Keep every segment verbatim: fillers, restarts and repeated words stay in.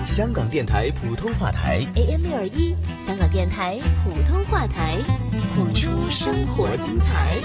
香港电台普通话台 A M 六二一，香港电台普通话台，谱出生活精彩。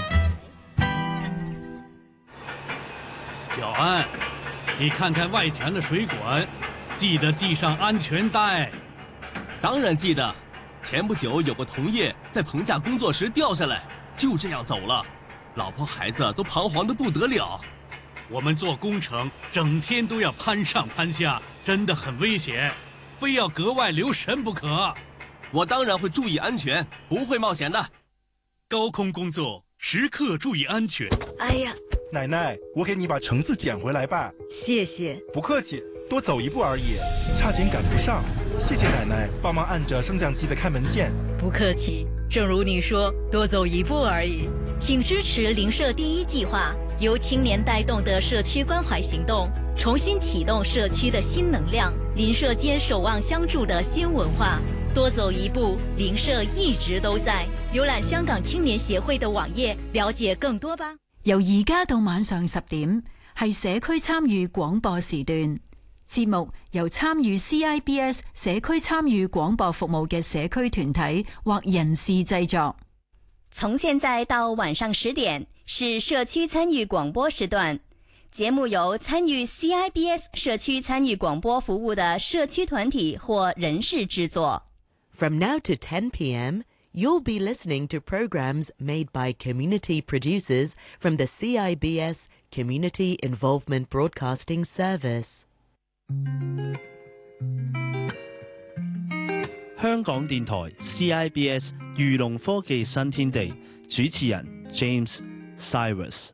小安，你看看外墙的水管，记得系上安全带。 当然记得，前不久有个同业在棚架工作时掉下来，就这样走了，老婆孩子都彷徨得不得了。 我们做工程整天都要攀上攀下，真的很危险，非要格外留神不可。 我当然会注意安全，不会冒险的。 高空工作时刻注意安全。 哎呀， 奶奶，我给你把橙子捡回来吧。 谢谢。 不客气，多走一步而已，差点赶不上。谢谢奶奶帮忙按着升降机的开门键。 不客气，正如你说，多走一步而已。请支持邻舍第一计划，由青年带动的社区关怀行动，重新启动社区的新能量，邻舍间守望相助的新文化。多走一步，邻舍一直都在。浏覽香港青年協會的網頁，了解更多吧。 由而家到晚上十點，係社區參與廣播時段。節目由參與 C I B S 社區參與廣播服務嘅社區團體或人士製作。 從現在到晚上十點是社區參與廣播時段，節目由參與 C I B S 社區參與廣播服務的社區團體或人士製作。 From now to ten p.m., you'll be listening to programs made by community producers from the C I B S Community Involvement Broadcasting Service. 香港電台 C I B S 漁農科技新天地，主持人 James Cyrus。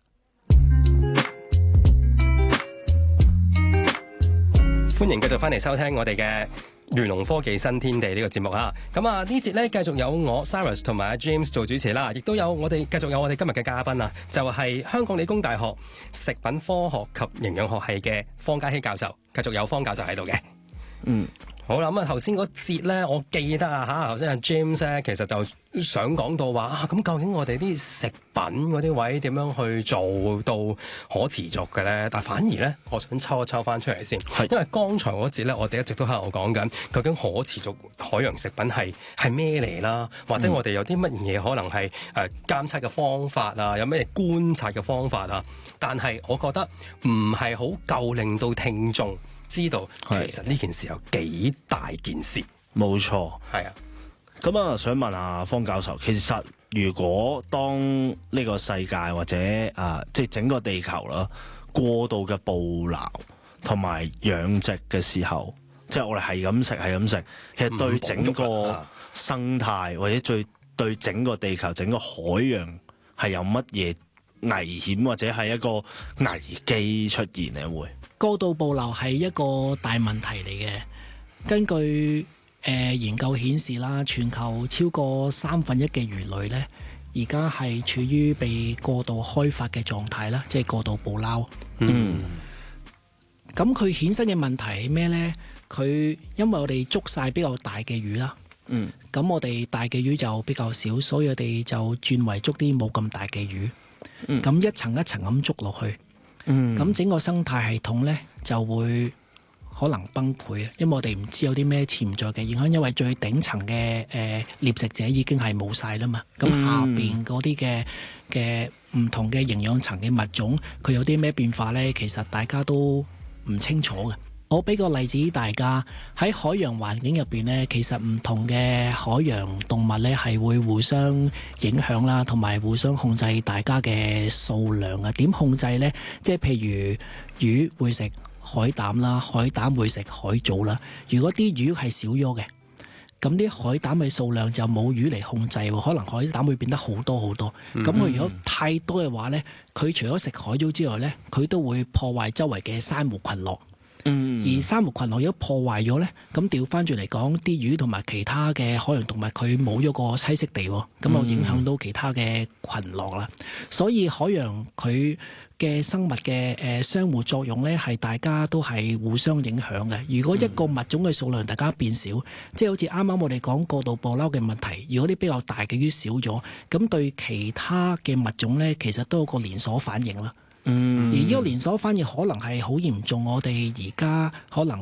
歡迎繼續翻嚟收聽我哋嘅漁農科技新天地呢個節目啊！咁啊呢節咧繼續有我 Cyrus 同埋阿 James 做主持啦，亦都有我哋繼續有我哋今日嘅嘉賓啊，就係、是、香港理工大學食品科學及營養學系嘅方嘉熙教授，繼續有方教授喺度嘅。嗯。好啦，咁啊頭先嗰節咧，我記得啊嚇，頭先阿 James 咧，其實就想講到話啊，咁究竟我哋啲食品嗰啲位點樣去做到可持續嘅咧？但反而咧，我想抽一抽翻出嚟先，因為剛才嗰節咧，我哋一直都喺度講緊，究竟可持續海洋食品係係咩嚟啦？或者我哋有啲乜嘢可能係誒監測嘅方法啊？有咩觀察嘅方法啊？但係我覺得唔係好夠令到聽眾知道其實呢件事有幾大件事。 冇錯， 係啊。 咁啊，想問下方教授，其實如果當呢個世界或者啊，即係整個地球啦，過度嘅捕撈同埋養殖嘅時候，即係我哋係咁食係咁食，其實對整個生態或者最對整個地球整個海洋係有乜嘢危險或者係一個危機出現咧？會過度捕撈係一個大問題嚟嘅。根據誒、呃、研究顯示啦，全球超過三分一嘅魚類呢，而家係處於被過度開發嘅狀態啦，即係過度捕撈。嗯。咁佢衍生嘅問題係咩呢？佢因為我哋捉晒比較大嘅魚啦。嗯。咁我哋大嘅魚就比較少，所以我哋就轉為捉啲冇咁大嘅魚。嗯。咁一層一層咁捉落去。嗯。咁整個生態系統呢就會可能崩潰啊！因為我哋唔知有啲咩潛在嘅影響，因為最頂層嘅誒獵食者已經係冇晒啦嘛。咁下邊嗰啲嘅嘅唔同嘅營養層嘅物種，佢有啲咩變化呢？其實大家都唔清楚嘅。我俾個例子大家，喺海洋環境入邊呢，其實唔同嘅海洋動物呢係會互相影響啦，同埋互相控制大家嘅數量啊。點控制呢？即係譬如魚會食海膽啦，海膽會食海藻啦。如果啲魚係少咗嘅，咁啲海膽嘅數量就冇魚嚟控制，可能海膽會變得好多好多。咁佢、嗯、如果太多嘅話呢，佢除咗食海藻之外呢，佢都會破壞周圍嘅珊瑚群落。嗯、而珊瑚群落如果破壞咗呢，咁調翻轉嚟講，啲魚同埋其他嘅海洋動物佢冇咗個棲息地，咁就影響到其他嘅群落啦。所以海洋佢嘅生物嘅誒相互作用呢，係大家都係互相影響嘅。如果一個物種嘅數量大家變少，嗯、即係好似啱啱我哋講過度捕撈嘅問題，如果啲比較大嘅魚少咗，咁對其他嘅物種呢，其實都有個連鎖反應啦。嗯，而呢個連鎖反應可能係好嚴重，我哋而家可能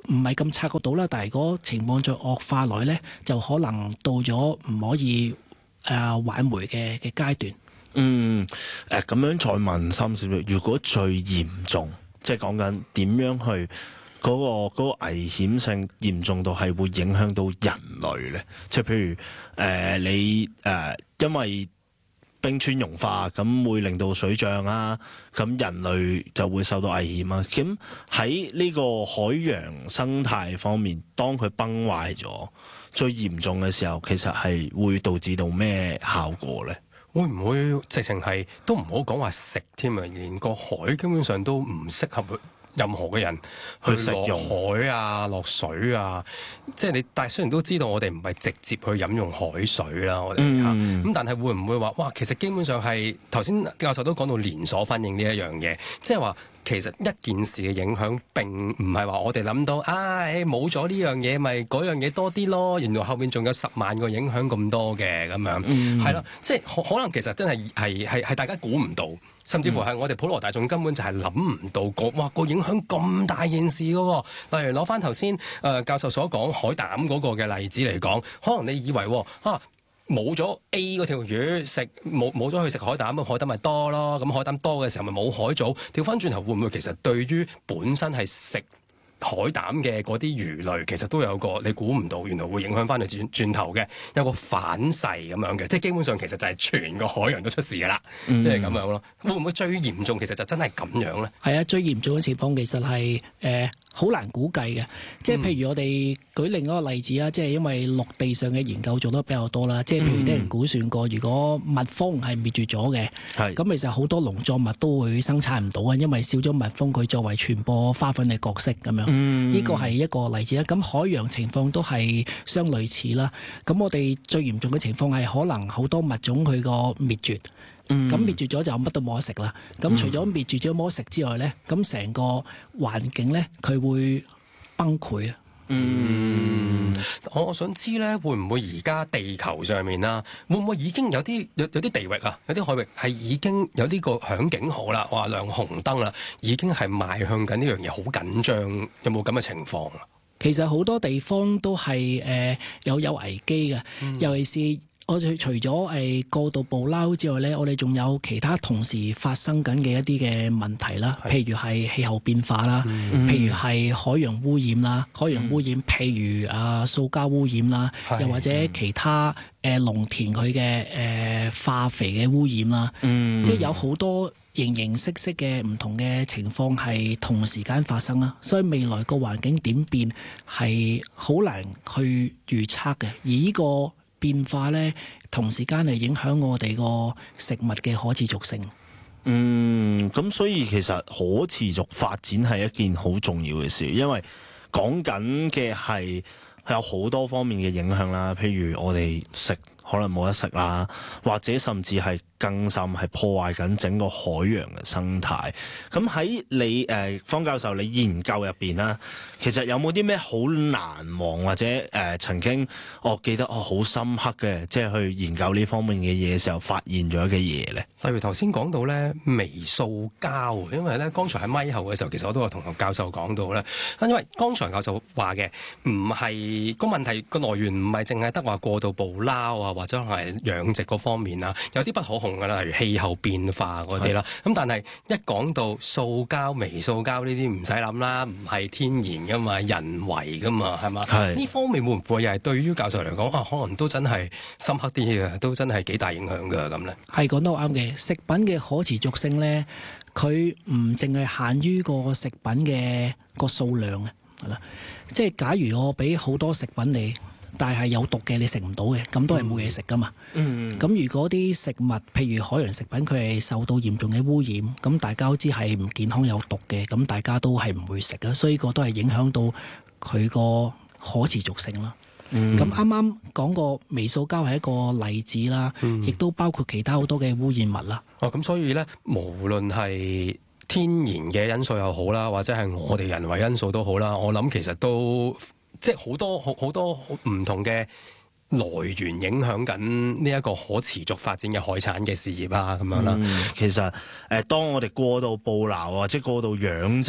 唔係咁察覺到啦。但係如果情況再惡化來咧，就可能到咗唔可以誒、呃、挽回嘅嘅階段。 嗯，誒、呃、咁樣再問深少少，如果最嚴重，即係講緊點樣去嗰、嗰個嗰個危險性嚴重到係會影響到人類咧？即係譬如誒、呃、你誒、呃、因為冰川融化，咁會令到水漲啦，咁人類就會受到危險啊。咁喺呢個海洋生態方面，當佢崩壞咗最嚴重嘅時候，其實係會導致到咩效果咧？ 會唔會直情係都唔好講話食添啊？連個海基本上都唔適合任何嘅人去落海啊、落水啊。即係你，但係雖然都知道我哋唔係直接去飲用海水啦，我哋嚇咁，但係會唔會話哇？其實基本上係頭先教授都講到連鎖反應呢一樣嘢，即係話其實一件事嘅影響並唔係話我哋諗到，唉冇咗呢樣嘢，咪嗰樣嘢多啲咯。原來後面仲有十萬個影響咁多嘅咁樣，係啦、嗯，即係可可能其實真係係係係大家估唔到。甚至乎係我哋普羅大眾根本就係諗唔到個哇個影響咁大件事嘅喎。例如攞翻頭先誒教授所講海膽嗰個嘅例子嚟講，可能你以為啊冇咗 A 嗰條魚食冇冇咗去食海膽，咁海膽咪多咯。咁海膽多嘅時候咪冇海藻。調翻轉頭會唔會其實對於本身係食海膽嘅嗰啲魚類，其實都有個你估唔到，原來會影響翻你轉轉頭嘅，有個反噬咁樣嘅，即係基本上其實就係全個海洋都出事噶啦，嗯、即係咁樣咯。會唔會最嚴重其實就真係咁樣咧？係啊，最嚴重嘅情況其實係誒好難估計嘅，即係譬如我哋舉另一個例子啦，即係因為陸地上嘅研究做得比較多啦，即係譬如啲人估算過，如果蜜蜂係滅絕咗嘅，咁其實好多農作物都會生產唔到啊，因為少咗蜜蜂佢作為傳播花粉嘅角色咁樣。呢個係一個例子啦。咁海洋情況都係相類似啦。咁我哋最嚴重嘅情況係可能好多物種佢個滅絕，咁、嗯、滅絕咗就乜都冇得食啦。咁除咗滅絕咗冇得食之外咧，咁成個環境咧佢會崩潰啊。嗯，我我想知咧，會唔會而家地球上面啦，會唔會已經有啲有有啲地域啊，有啲海域係已經有呢個響警號啦，話亮紅燈啦，已經係邁向緊呢樣嘢好緊張，有冇咁嘅情況啊？其實好多地方都係誒、呃、有有危機嘅，嗯、尤其是。我哋除咗誒過度捕撈之外咧，我哋仲有其他同時發生緊嘅一啲嘅問題啦，譬如係氣候變化啦，嗯、譬如係海洋污染啦，海洋污染，嗯、譬如啊塑膠污染啦，又或者其他誒農田佢嘅誒化肥嘅污染啦，嗯、即係有好多形形色色嘅唔同嘅情況係同時間發生啦，所以未來個環境點變係好難去預測嘅，而呢個變化咧，同時間係影響我哋個食物嘅可持續性。嗯，咁所以其實可持續發展係一件好重要嘅事，因為講緊嘅係有好多方面嘅影響啦，譬如我哋食可能冇得食啦，或者甚至係更甚係破壞緊整個海洋嘅生態。咁喺你誒、呃、方教授你研究入邊啦，其實有冇啲咩好難忘或者誒、呃、曾經我記得我好深刻嘅，即係去研究呢方面嘅嘢嘅時候發現咗嘅嘢咧？例如頭先講到咧微塑膠，因為咧剛才喺咪後嘅時候，其實我都有同教授講到咧，因為剛才教授話嘅唔係個問題個來源唔係淨係得話過度捕撈啊，或者係養殖嗰方面啊，有啲不可控噶啦，例如氣候變化嗰啲啦。咁但係一講到塑膠、微塑膠呢啲唔使諗啦，唔係天然噶嘛，人為噶嘛，係嘛？呢方面會唔會又係對於教授嚟講啊，可能都真係深刻啲嘅，都真係幾大影響噶咁咧？係講得啱嘅，食品嘅可持續性咧，佢唔淨係限於個食品嘅個數量啊，係啦，即係假如我俾好多食品你，但係有毒嘅你食唔到嘅，咁都係冇嘢食噶嘛。嗯，咁如果啲食物，譬如海洋食品，佢係受到嚴重嘅污染，咁大家都知係唔健康有毒嘅，咁大家都係唔會食嘅，所以個都係影響到佢個可持續性啦。咁啱啱講過微塑膠係一個例子啦，亦、嗯、都包括其他好多嘅污染物啦。哦，咁所以咧，無論係天然嘅因素又好啦，或者係我哋人為因素都好啦，我諗其實都即係好多好好多唔同嘅來源影響緊呢一個可持續發展嘅海產嘅事業啊，咁樣啦。嗯、其實誒、呃，當我哋過度捕撈或者過度養殖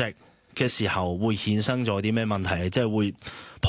嘅時候會衍生咗啲咩問題？即係會